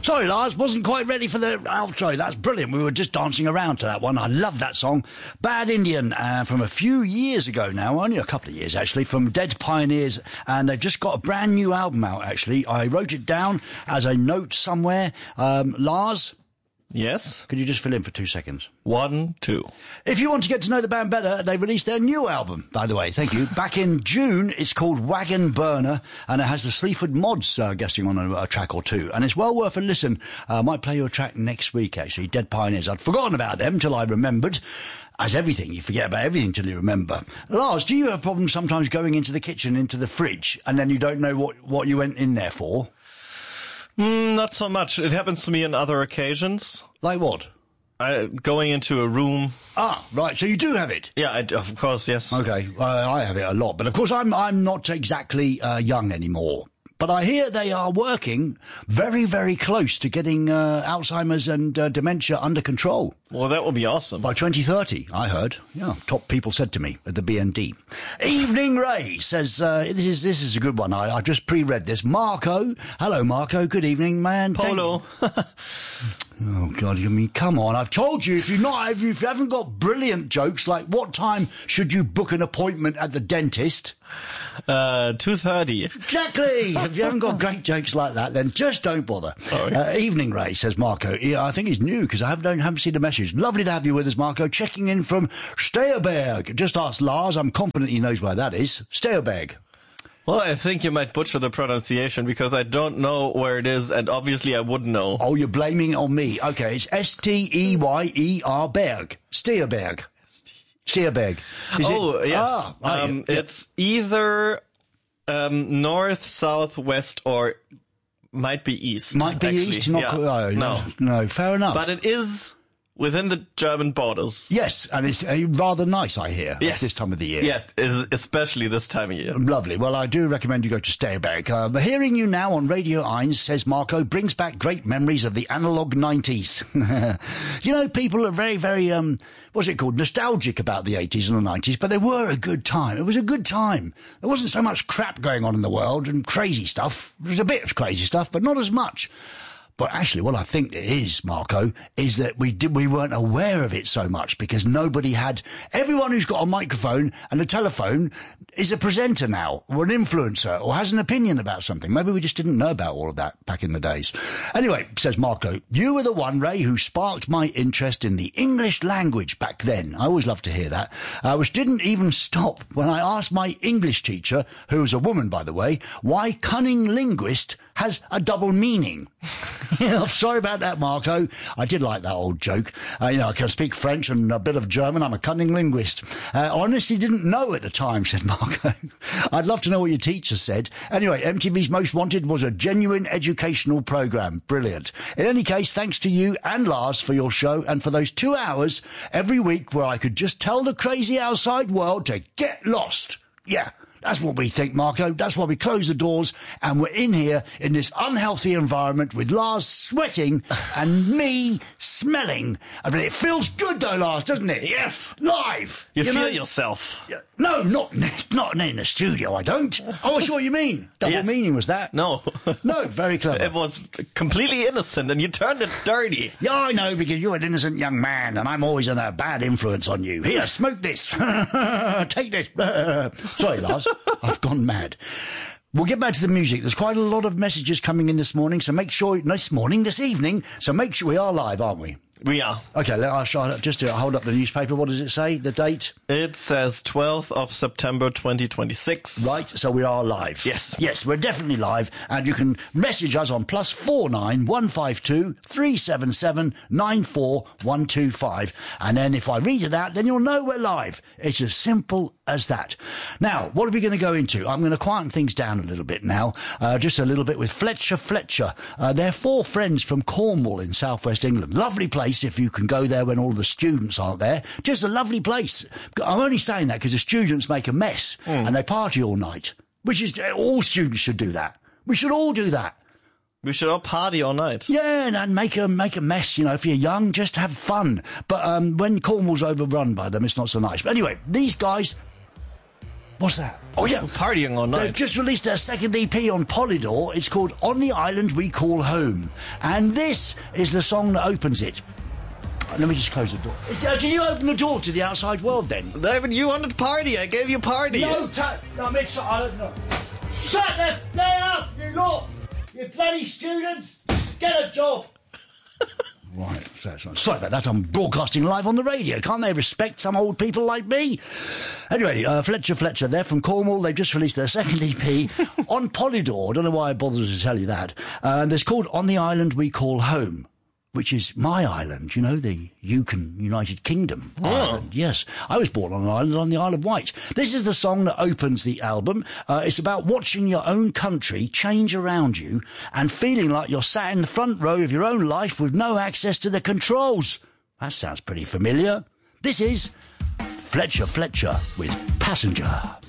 Sorry, Lars, wasn't quite ready for the outro. That's brilliant. We were just dancing around to that one. I love that song. Bad Indian, from a few years ago now, only a couple of years actually, from Dead Pioneers, and they've just got a brand new album out actually. I wrote it down as a note somewhere. Lars? Yes? Could you just fill in for 2 seconds? 1, 2. If you want to get to know the band better, they released their new album, by the way. Thank you. Back in June, it's called Wagon Burner, and it has the Sleaford Mods guesting on a track or two. And it's well worth a listen. I might play you a track next week, actually. Dead Pioneers. I'd forgotten about them till I remembered. As everything, you forget about everything till you remember. Lars, do you have problems sometimes going into the kitchen, into the fridge, and then you don't know what you went in there for? Not so much. It happens to me on other occasions. Like what? Going into a room. Ah, right. So you do have it? Yeah, of course, yes. Okay. I have it a lot. But of course, I'm not exactly young anymore. But I hear they are working very, very close to getting Alzheimer's and dementia under control. Well, that would be awesome. By 2030, I heard. Yeah, top people said to me at the BND. Evening Ray says, this is a good one. I just pre-read this. Marco. Hello, Marco. Good evening, man. Polo. Oh, God, I mean, come on. I've told you, if you haven't got brilliant jokes, like what time should you book an appointment at the dentist? 2:30. Exactly. If you haven't got great jokes like that, then just don't bother. Evening Ray, says Marco. Yeah, I think he's new because I haven't seen the message. Lovely to have you with us, Marco. Checking in from Steyerberg. Just ask Lars. I'm confident he knows where that is. Steyerberg. Well, I think you might butcher the pronunciation because I don't know where it is, and obviously I wouldn't know. Oh, you're blaming it on me. Okay, it's Steyerberg. Berg. Steyerberg. Steyerberg. Yes. It's either north, south, west, or might be east. Might be actually. east? No, fair enough. But it is within the German borders. Yes, and it's rather nice, I hear, yes. At this time of the year. Yes, especially this time of year. Lovely. Well, I do recommend you go to Steyerberg. Hearing you now on Radio 1, says Marco, brings back great memories of the analog 90s. You know, people are very, very, what's it called, nostalgic about the 80s and the 90s, but they were a good time. It was a good time. There wasn't so much crap going on in the world and crazy stuff. There was a bit of crazy stuff, but not as much. But actually, what I think it is, Marco, is that we weren't aware of it so much because everyone who's got a microphone and a telephone is a presenter now, or an influencer, or has an opinion about something. Maybe we just didn't know about all of that back in the days. Anyway, says Marco, you were the one, Ray, who sparked my interest in the English language back then. I always love to hear that. Which didn't even stop when I asked my English teacher, who was a woman, by the way, why cunning linguist has a double meaning. Yeah, I'm sorry about that, Marco. I did like that old joke. I can speak French and a bit of German. I'm a cunning linguist. I honestly didn't know at the time, said Marco. I'd love to know what your teacher said. Anyway, MTV's Most Wanted was a genuine educational programme. Brilliant. In any case, thanks to you and Lars for your show and for those 2 hours every week where I could just tell the crazy outside world to get lost. Yeah. That's what we think, Marco. That's why we close the doors and we're in here in this unhealthy environment with Lars sweating and me smelling. I mean, it feels good though, Lars, doesn't it? Yes. Live. You feel yourself. No, not in the studio, I don't. Oh, I see what you mean. Double meaning was that? No. No, very clever. It was completely innocent and you turned it dirty. Yeah, I know, because you're an innocent young man and I'm always a bad influence on you. Here, smoke this. Take this. Sorry, Lars. I've gone mad. We'll get back to the music. There's quite a lot of messages coming in this morning, so make sure... this evening, so make sure we are live, aren't we? We are. Okay, I'll just hold up the newspaper. What does it say, the date? It says 12th of September 2026. Right, so we are live. Yes. Yes, we're definitely live, and you can message us on +49 152 377 94125, and then if I read it out, then you'll know we're live. It's as simple as that. Now, what are we going to go into? I'm going to quieten things down a little bit now, just a little bit with Fletcher. They're 4 friends from Cornwall in southwest England. Lovely place if you can go there when all the students aren't there. Just a lovely place. I'm only saying that because the students make a mess and they party all night, which is, all students should do that. We should all do that. We should all party all night. Yeah, and make a mess, if you're young, just have fun. But when Cornwall's overrun by them, it's not so nice. But anyway, these guys... What's that? Oh, yeah. Partying all They've night. just released their second EP on Polydor. It's called On the Island We Call Home. And this is the song that opens it. Let me just close the door. Did you open the door to the outside world then? David, you wanted party. I gave you party. No, Mitch, I don't know. Shut the play up, you lot! You bloody students! Get a job! Right, so that's right. Sorry about that. I'm broadcasting live on the radio. Can't they respect some old people like me? Anyway, Fletcher, they're from Cornwall. They've just released their second EP on Polydor. I don't know why I bothered to tell you that. And it's called On the Island We Call Home, which is my island, you know, the United Kingdom island. Yes, I was born on an island on the Isle of Wight. This is the song that opens the album. It's about watching your own country change around you and feeling like you're sat in the front row of your own life with no access to the controls. That sounds pretty familiar. This is Fletcher with Passenger.